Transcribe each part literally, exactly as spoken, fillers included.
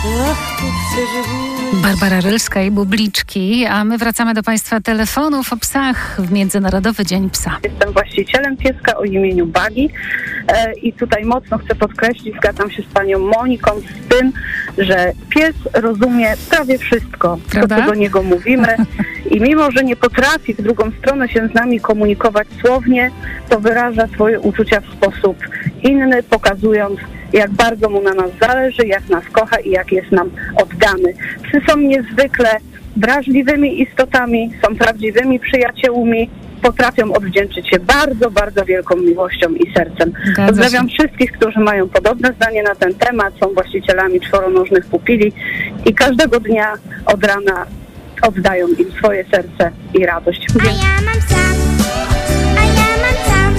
Barbara Rylska i Bubliczki, a my wracamy do Państwa telefonów o psach w Międzynarodowy Dzień Psa. Jestem właścicielem pieska o imieniu Bagi e, i tutaj mocno chcę podkreślić, zgadzam się z panią Moniką z tym, że pies rozumie prawie wszystko, Prawda? co do niego mówimy i mimo, że nie potrafi w drugą stronę się z nami komunikować słownie, to wyraża swoje uczucia w sposób inny, pokazując, jak bardzo mu na nas zależy, jak nas kocha i jak jest nam oddany. Psy są niezwykle wrażliwymi istotami, są prawdziwymi przyjaciółmi, potrafią odwdzięczyć się bardzo, bardzo wielką miłością i sercem. Zgadza Pozdrawiam się. wszystkich, którzy mają podobne zdanie na ten temat, są właścicielami czworonożnych pupili i każdego dnia od rana oddają im swoje serce i radość. A ja mam psa, a ja mam psa,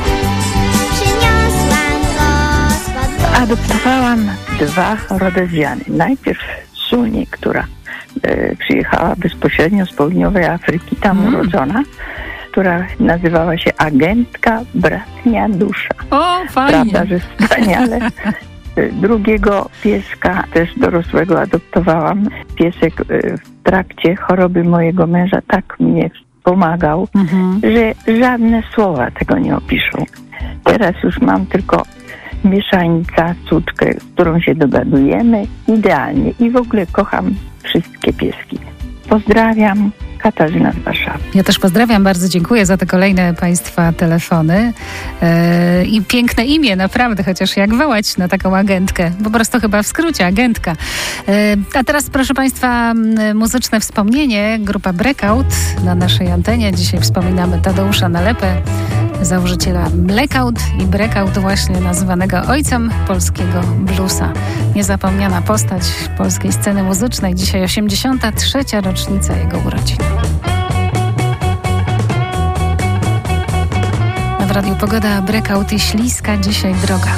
przyniosłam go spod góry. Adoptowałam dwa Rodezjany. Najpierw Sunię, która e, przyjechała bezpośrednio z południowej Afryki, tam Mm. urodzona, która nazywała się Agentka Bratnia Dusza. O, fajnie. Prawda, że wspaniale. E, Drugiego pieska, też dorosłego, adoptowałam. Piesek e, w trakcie choroby mojego męża tak mnie pomagał, Mhm. że żadne słowa tego nie opiszą. Teraz już mam tylko mieszańca, córkę, z którą się dogadujemy idealnie i w ogóle kocham wszystkie pieski. Pozdrawiam, Katarzyna z Warszawy. Ja też pozdrawiam, bardzo dziękuję za te kolejne Państwa telefony yy, i piękne imię, naprawdę, chociaż jak wołać na taką agentkę, po prostu chyba w skrócie agentka. Yy, a teraz proszę Państwa m, muzyczne wspomnienie, grupa Breakout na naszej antenie. Dzisiaj wspominamy Tadeusza Nalepę, założyciela Blackout i Breakout, właśnie nazywanego ojcem polskiego bluesa. Niezapomniana postać polskiej sceny muzycznej. Dzisiaj osiemdziesiąta trzecia rocznica jego urodzin. W Radiu Pogoda, Breakout i Śliska, dzisiaj droga.